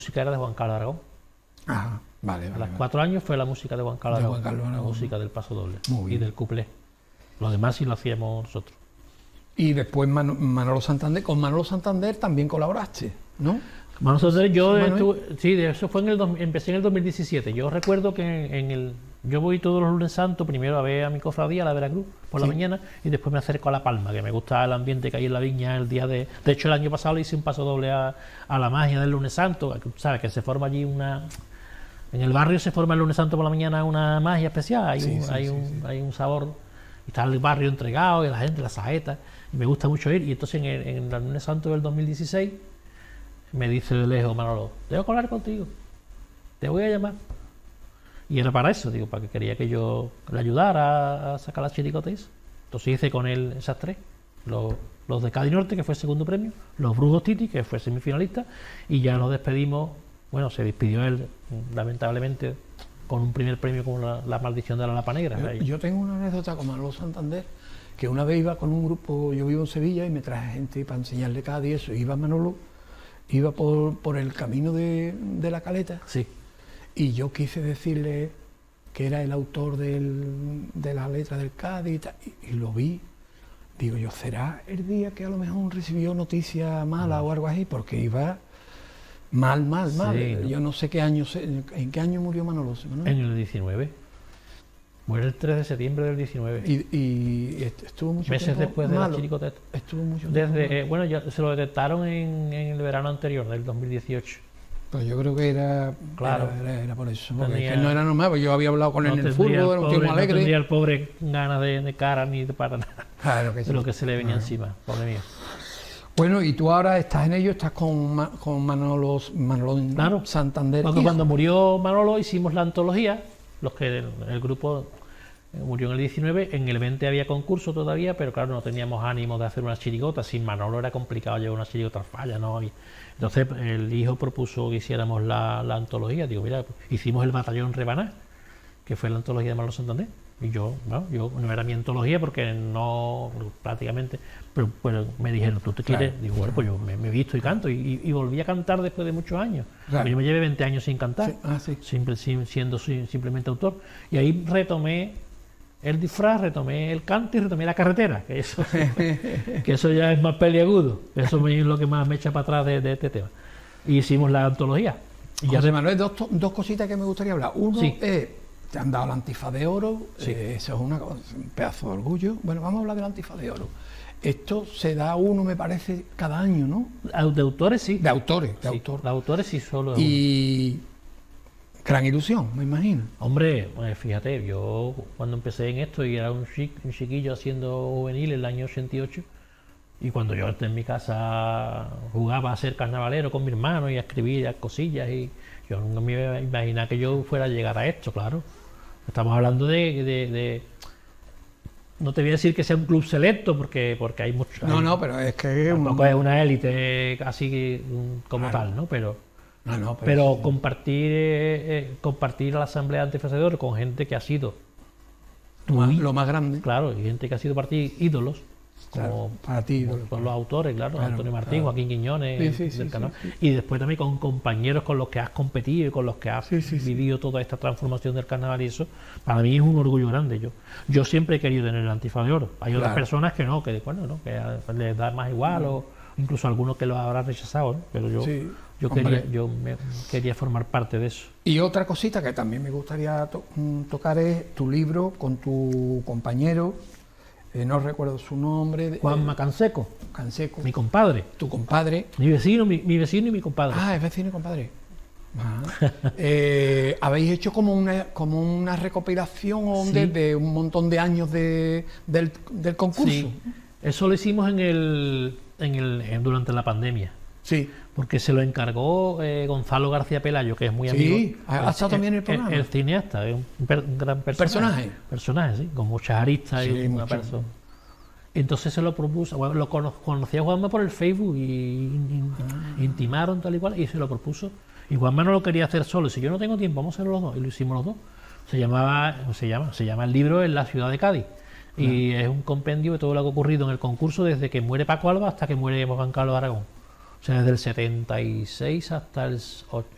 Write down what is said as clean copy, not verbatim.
música era de Juan Carlos Aragón. Ajá, vale, A vale. los 4 años fue la música de Juan Carlos De Aragón, Juan Carlos la Aragón. música del paso doble Muy y bien. del cuplé. Lo demás sí lo hacíamos nosotros. Y después Manolo Santander, con Manolo Santander también colaboraste, ¿no? Nosotros, yo Manuel. estuve, sí, de eso fue empecé en el 2017. Yo recuerdo que yo voy todos los lunes santos primero a ver a mi cofradía, a la Veracruz, por la Sí. mañana, y después me acerco a La Palma, que me gusta el ambiente que hay en la viña el día de... De hecho, el año pasado le hice un paso doble a la magia del lunes santo, que, ¿sabes? Que se forma allí una... En el barrio se forma el lunes santo por la mañana una magia especial, hay un sabor, y está el barrio entregado, y la gente, la saeta, y me gusta mucho ir. Y entonces en el lunes santo del 2016 me dice de lejos Manolo, tengo que hablar contigo, te voy a llamar. Y era para eso, digo, para que quería que yo le ayudara a sacar las chiricotes. Entonces hice con él esas tres, los de Cádiz Norte, que fue segundo premio, los Brujos Titi, que fue semifinalista, y ya nos despedimos. Bueno, se despidió él, lamentablemente, con un primer premio con la maldición de la Lapa Negra. Yo tengo una anécdota con Manolo Santander, que una vez iba con un grupo, yo vivo en Sevilla, y me traje gente para enseñarle Cádiz y eso. Iba Manolo, iba por el camino de la Caleta, Sí. y yo quise decirle que era el autor de la letra del Cádiz y tal, y lo vi. Digo yo, ¿será el día que a lo mejor recibió noticia mala o algo así? Porque iba mal. Sí, ¿no? Yo no sé qué año, ¿en qué año murió Manolo? En el 19. Muere el 3 de septiembre del 19. Y estuvo mucho Meses tiempo después de la malo. chiricoteta. Estuvo mucho tiempo Desde, malo. bueno, ya se lo detectaron en el verano anterior, del 2018. Pues yo creo que era, Claro. era por eso, porque Tenía- es que no era normal, porque yo había hablado con él en el fútbol, tendría era un tío muy no alegre. tendría el pobre ganas de cara ni de para nada Claro que de sí. lo que se le venía Claro. encima, pobre mío. Bueno, y tú ahora estás en ello, estás con Manolo Claro. Santander. Porque hijo. cuando murió Manolo hicimos la antología, los que el grupo murió en el 19, en el 20 había concurso todavía, pero claro, no teníamos ánimo de hacer una chirigota, sin Manolo era complicado llevar una chirigota al falla, no había. Entonces el hijo propuso que hiciéramos la antología, digo, mira, pues, hicimos el Batallón Rebaná, que fue la antología de Manolo Santander, y yo no era mi antología porque no, prácticamente, pero me dijeron, ¿tú te quieres? Claro. Digo, bueno, pues yo me he visto y canto, y volví a cantar después de muchos años. Claro. Yo me llevé 20 años sin cantar, Sí, sí. siendo simplemente autor, y ahí retomé el disfraz, retomé el canto y retomé la carretera, que eso ya es más peliagudo, eso es lo que más me echa para atrás de este tema. Y hicimos la antología. Y ya José Manuel, dos cositas que me gustaría hablar. Uno Sí. es, te han dado la antifa de oro, Sí. eso es un pedazo de orgullo. Bueno, vamos a hablar de la antifa de oro. Esto se da uno, me parece, cada año, ¿no? de autores sí. De autores, de Sí, autor. de autores sí solo. Y gran ilusión, me imagino. Hombre, pues fíjate, yo cuando empecé en esto y era un chiquillo haciendo juvenil en el año 88, y cuando yo en mi casa jugaba a ser carnavalero con mi hermano y a escribir cosillas, y yo nunca me iba a imaginar que yo fuera a llegar a esto, claro. Estamos hablando de no te voy a decir que sea un club selecto, porque hay muchos. No, pero es que Tampoco es una élite casi como Claro. tal, ¿no? Pero pero sí. compartir la asamblea antifascista con gente que ha sido, Lo más grande, claro, y gente que ha sido para ti ídolos, claro, como para ti. son los autores, claro, Claro, Antonio Martín, claro. Joaquín Quiñones, Sí, sí, del sí, canal. sí, Y después también con compañeros con los que has competido y con los que has Sí, sí, sí. vivido toda esta transformación del carnaval, y eso para mí es un orgullo grande. Yo siempre he querido tener el antifa de oro. Hay otras Claro. personas que no, que bueno, ¿no? Que les da más igual, o incluso algunos que lo habrán rechazado, ¿no? Pero Sí, yo hombre. quería formar parte de eso. Y otra cosita que también me gustaría tocar es tu libro con tu compañero, no recuerdo su nombre, Juanma Canseco, Canseco, mi compadre, tu compadre. mi vecino y mi compadre. Ah, es vecino y compadre. Ajá. Habéis hecho como una recopilación Sí. de un montón de años del concurso. Sí, eso lo hicimos durante la pandemia, Sí. porque se lo encargó Gonzalo García Pelayo, que es muy amigo. Sí, ha estado también en el programa. El cineasta, es un gran ¿Personaje? Personaje, sí, con muchas aristas Sí, y una mucho. persona. Entonces se lo propuso, bueno, conocía a Juanma por el Facebook y intimaron tal y cual, y se lo propuso. Y Juanma no lo quería hacer solo, si yo no tengo tiempo, vamos a hacerlo los dos, y lo hicimos los dos. Se llama el libro En la ciudad de Cádiz. Y es un compendio de todo lo que ha ocurrido en el concurso desde que muere Paco Alba hasta que muere Juan Carlos Aragón. O sea, desde el 76 hasta